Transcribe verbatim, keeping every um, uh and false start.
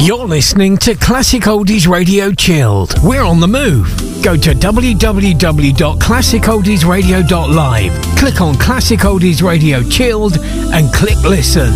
You're listening to Classic Oldies Radio Chilled. We're on the move. Go to w w w dot classic oldies radio dot live, click on Classic Oldies Radio Chilled and click listen.